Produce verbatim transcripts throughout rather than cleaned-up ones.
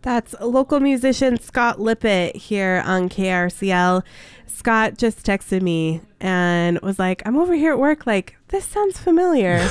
That's local musician Scott Lippett here on K R C L. Scott just texted me and was like, I'm over here at work, like, this sounds familiar.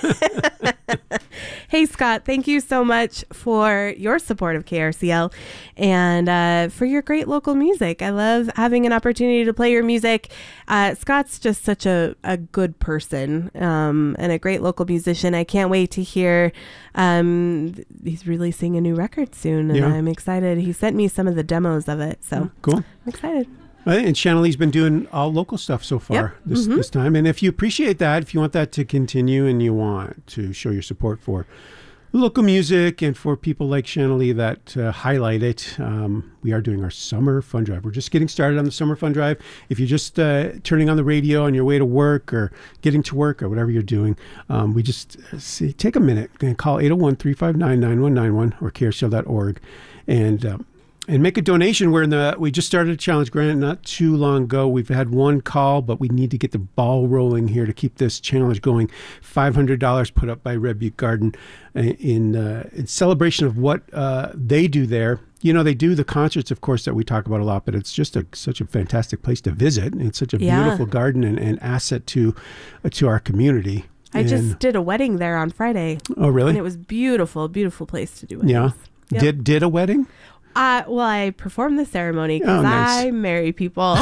Hey, Scott, thank you so much for your support of K R C L and uh, for your great local music. I love having an opportunity to play your music. Uh, Scott's just such a, a good person um, and a great local musician. I can't wait to hear um, he's releasing a new record soon, and yeah. I'm excited. He sent me some of the demos of it, so oh, cool. I'm excited. Right, and Chantilly's been doing all local stuff so far yep. this mm-hmm. this time. And if you appreciate that, if you want that to continue and you want to show your support for local music and for people like Chantilly that uh, highlight it, um, we are doing our summer fund drive. We're just getting started on the summer fund drive. If you're just uh, turning on the radio on your way to work or getting to work or whatever you're doing, um, we just uh, see, take a minute and call eight oh one, three five nine, nine one nine one or k r c l dot org and um, And make a donation. We're in the. We just started a challenge grant not too long ago. We've had one call, but we need to get the ball rolling here to keep this challenge going. five hundred dollars put up by Red Butte Garden in uh, in celebration of what uh, they do there. You know, they do the concerts, of course, that we talk about a lot, but it's just a, such a fantastic place to visit. It's such a yeah. beautiful garden and, and asset to uh, to our community. I and, just did a wedding there on Friday. Oh, really? And it was beautiful, beautiful place to do it. Yeah. Yep. Did did a wedding? Uh, well, I performed the ceremony because oh, nice. I marry people.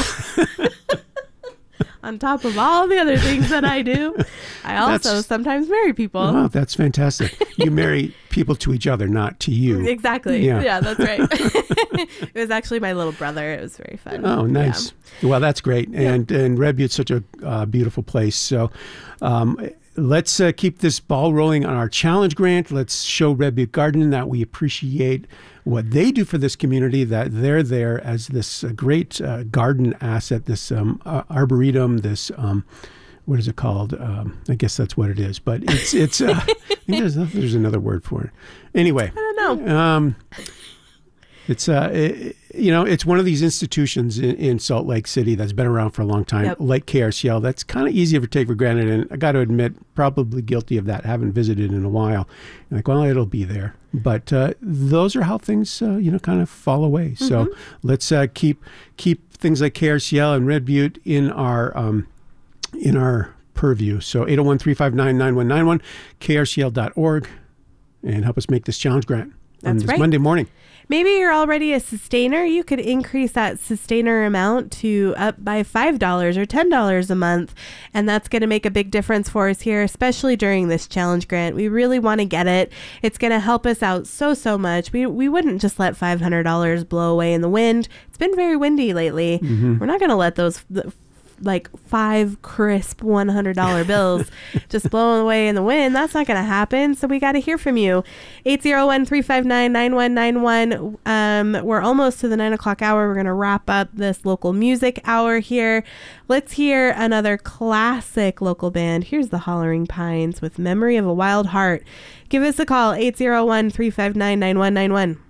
On top of all the other things that I do, I also that's, sometimes marry people. Oh, that's fantastic. You marry people to each other, not to you. Exactly. Yeah, yeah that's right. It was actually my little brother. It was very fun. Oh, nice. Yeah. Well, that's great. Yeah. And and Red Butte's such a uh, beautiful place. So um, let's uh, keep this ball rolling on our challenge grant. Let's show Red Butte Garden that we appreciate what they do for this community, that they're there as this uh, great uh, garden asset, this um, uh, arboretum, this, um, what is it called? Um, I guess that's what it is, but it's, it's uh, I think there's, there's another word for it. Anyway. I don't know. Um, it's, uh, it, you know, it's one of these institutions in, in Salt Lake City that's been around for a long time, yep. like K R C L. That's kind of easy to take for granted. And I got to admit, probably guilty of that. Haven't visited in a while. Like, well, it'll be there. But uh, those are how things, uh, you know, kind of fall away. Mm-hmm. So let's uh, keep keep things like K R C L and Red Butte in our um, in our purview. So eight oh one, three five nine, nine one nine one, k r c l dot org, and help us make this challenge grant on That's this right. Monday morning. Maybe you're already a sustainer. You could increase that sustainer amount to up by five dollars or ten dollars a month. And that's going to make a big difference for us here, especially during this challenge grant. We really want to get it. It's going to help us out so, so much. We we wouldn't just let five hundred dollars blow away in the wind. It's been very windy lately. Mm-hmm. We're not going to let those like five crisp one hundred dollar bills just blowing away in the wind. That's not going to happen. So we got to hear from you. eight oh one, three five nine, nine one nine one. Um, we're almost to the nine o'clock hour. We're going to wrap up this local music hour here. Let's hear another classic local band. Here's the Hollering Pines with Memory of a Wild Heart. Give us a call, eight oh one, three five nine, nine one nine one.